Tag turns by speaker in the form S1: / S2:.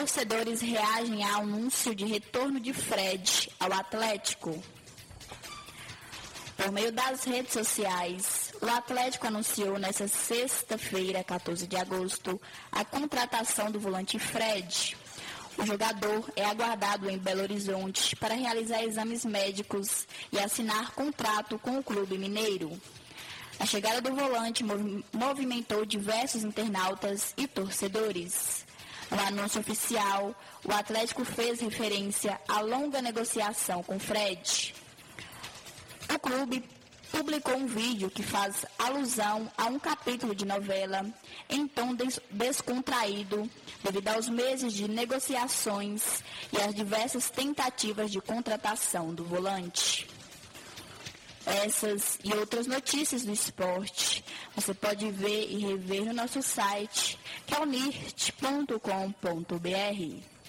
S1: Torcedores reagem ao anúncio de retorno de Fred ao Atlético. Por meio das redes sociais, o Atlético anunciou nesta sexta-feira, 14 de agosto, a contratação do volante Fred. O jogador é aguardado em Belo Horizonte para realizar exames médicos e assinar contrato com o clube mineiro. A chegada do volante movimentou diversos internautas e torcedores. No anúncio oficial, o Atlético fez referência à longa negociação com Fred. O clube publicou um vídeo que faz alusão a um capítulo de novela em tom descontraído devido aos meses de negociações e às diversas tentativas de contratação do volante. Essas e outras notícias do esporte você pode ver e rever no nosso site, que é o nirt.com.br.